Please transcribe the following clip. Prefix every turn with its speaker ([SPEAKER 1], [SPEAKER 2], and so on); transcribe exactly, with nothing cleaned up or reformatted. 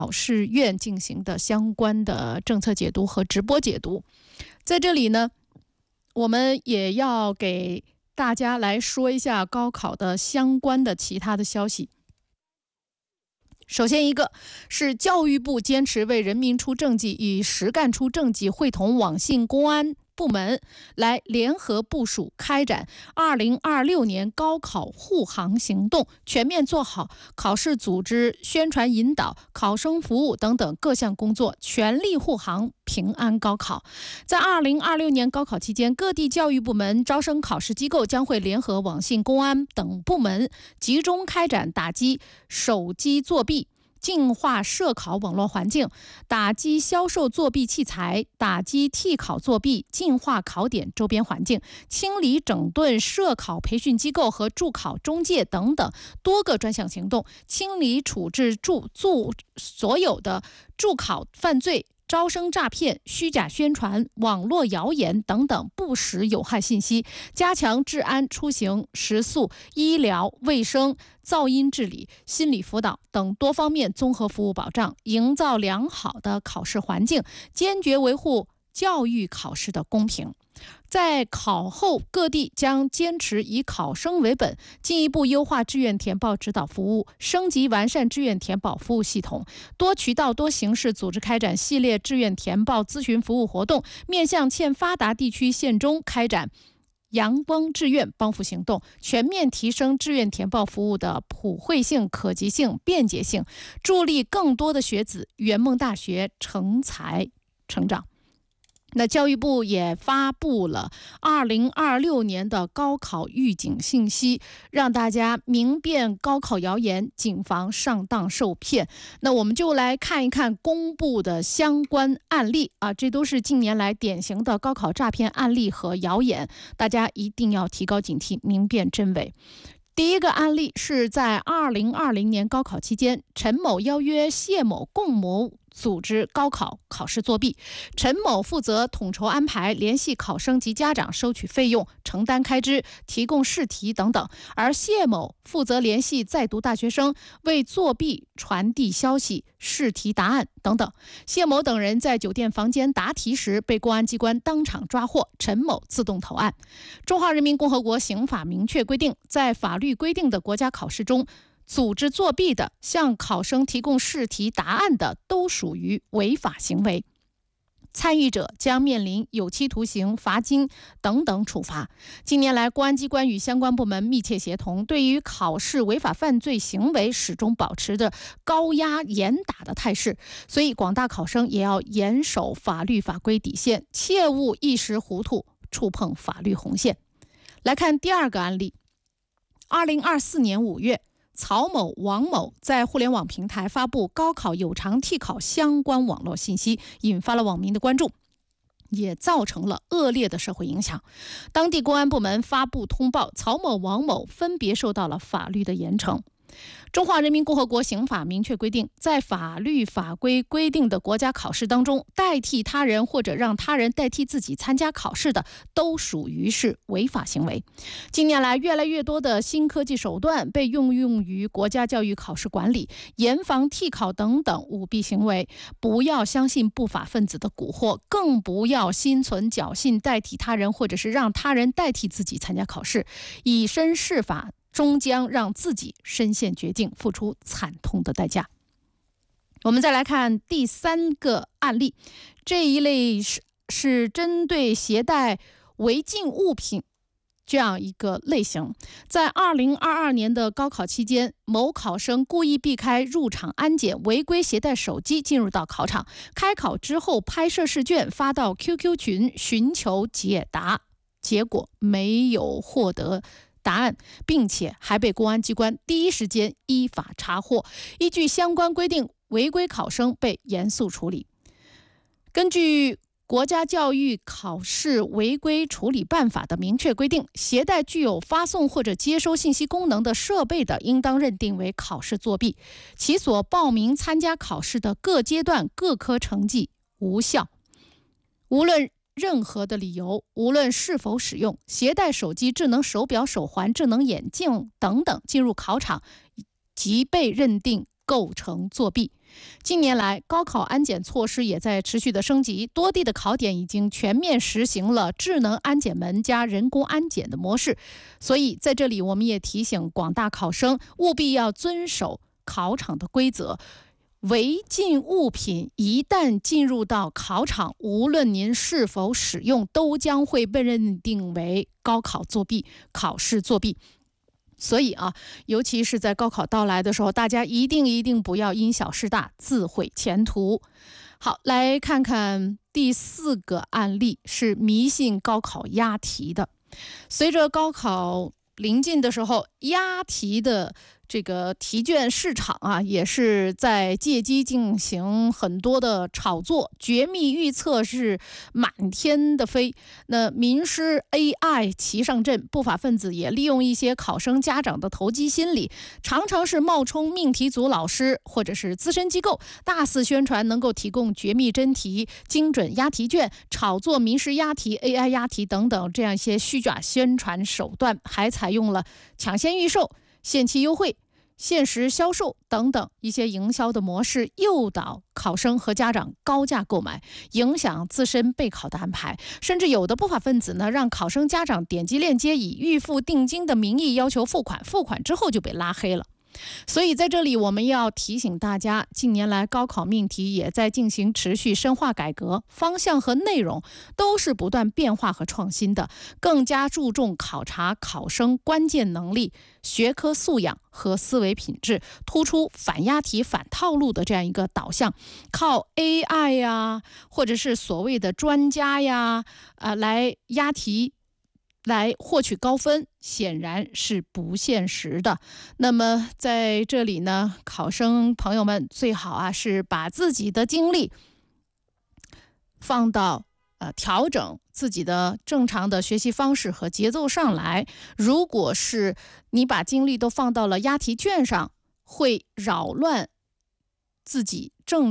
[SPEAKER 1] 考试院进行的相关的政策解读和直播解读。在这里呢，我们也要给大家来说一下高考的相关的其他的消息。首先一个是教育部坚持为人民出政绩，以实干出政绩，会同网信公安部门来联合部署开展二零二六年高考护航行动，全面做好考试组织、宣传引导、考生服务等等各项工作，全力护航平安高考。在二零二六年高考期间，各地教育部门、招生考试机构将会联合网信公安等部门，集中开展打击手机作弊、净化涉考网络环境，打击销售作弊器材，打击替考作弊，净化考点周边环境，清理整顿涉考培训机构和助考中介等等多个专项行动，清理处置助助所有的助考犯罪、招生诈骗、虚假宣传、网络谣言等等不实有害信息，加强治安、出行、食宿、医疗卫生、噪音治理、心理辅导等多方面综合服务保障，营造良好的考试环境，坚决维护教育考试的公平。在考后，各地将坚持以考生为本，进一步优化志愿填报指导服务，升级完善志愿填报服务系统，多渠道多形式组织开展系列志愿填报咨询服务活动，面向欠发达地区县中开展阳光志愿帮扶行动，全面提升志愿填报服务的普惠性、可及性、便捷性，助力更多的学子圆梦大学成才成长。那教育部也发布了二零二六年的高考预警信息，让大家明辨高考谣言，谨防上当受骗。那我们就来看一看公布的相关案例啊，这都是近年来典型的高考诈骗案例和谣言，大家一定要提高警惕，明辨真伪。第一个案例是在二零二零年高考期间，陈某邀约谢某共谋组织高考考试作弊，陈某负责统筹安排，联系考生及家长收取费用、承担开支、提供试题等等，而谢某负责联系在读大学生，为作弊传递消息、试题答案等等。谢某等人在酒店房间答题时被公安机关当场抓获，陈某自动投案。中华人民共和国刑法明确规定，在法律规定的国家考试中，组织作弊的、向考生提供试题答案的，都属于违法行为，参与者将面临有期徒刑、罚金等等处罚。近年来，公安机关与相关部门密切协同，对于考试违法犯罪行为始终保持着高压严打的态势，所以广大考生也要严守法律法规底线，切勿一时糊涂触碰法律红线。来看第二个案例，二零二四年五月，曹某、王某在互联网平台发布高考有偿替考相关网络信息，引发了网民的关注，也造成了恶劣的社会影响。当地公安部门发布通报，曹某、王某分别受到了法律的严惩。中华人民共和国刑法明确规定，在法律法规规定的国家考试当中，代替他人或者让他人代替自己参加考试的，都属于是违法行为。近年来，越来越多的新科技手段被应用于国家教育考试管理，严防替考等等舞弊行为。不要相信不法分子的蛊惑，更不要心存侥幸代替他人或者是让他人代替自己参加考试，以身试法，终将让自己身陷绝境，付出惨痛的代价。我们再来看第三个案例，这一类是是针对携带违禁物品这样一个类型。在二零二二年的高考期间，某考生故意避开入场安检，违规携带手机进入到考场，开考之后拍摄试卷发到 Q Q 群寻求解答，结果没有获得答案，并且还被公安机关第一时间依法查获。依据相关规定，违规考生被严肃处理。根据国家教育考试违规处理办法的明确规定，携带具有发送或者接收信息功能的设备的，应当认定为考试作弊，其所报名参加考试的各阶段各科成绩无效。无论任何的理由，无论是否使用，携带手机、智能手表、手环、智能眼镜等等进入考场，即被认定构成作弊。 近年来，高考安检措施也在持续的升级，多地的考点已经全面实行了智能安检门加人工安检的模式。所以在这里，我们也提醒广大考生务必要遵守考场的规则。违禁物品一旦进入到考场，无论您是否使用，都将会被认定为高考作弊、考试作弊。所以啊，尤其是在高考到来的时候，大家一定一定不要因小失大，自毁前途。好，来看看第四个案例，是迷信高考押题的。随着高考临近的时候，押题的这个题卷市场啊，也是在借机进行很多的炒作，绝密预测是满天的飞。那名师 A I 齐上阵，不法分子也利用一些考生家长的投机心理，常常是冒充命题组老师或者是资深机构，大肆宣传能够提供绝密真题、精准押题卷，炒作名师押题、A I 押题等等这样一些虚假宣传手段，还采用了抢先预售、限期优惠、限时销售等等一些营销的模式，诱导考生和家长高价购买，影响自身备考的安排。甚至有的不法分子呢，让考生家长点击链接，以预付定金的名义要求付款，付款之后就被拉黑了。所以在这里我们要提醒大家，近年来高考命题也在进行持续深化改革，方向和内容都是不断变化和创新的，更加注重考察考生关键能力、学科素养和思维品质，突出反押题、反套路的这样一个导向。靠 A I 呀，或者是所谓的专家呀，呃，来押题来获取高分，显然是不现实的。那么在这里呢，考生朋友们最好啊是把自己的精力放到呃调整自己的正常的学习方式和节奏上来。如果是你把精力都放到了押题卷上，会扰乱自己正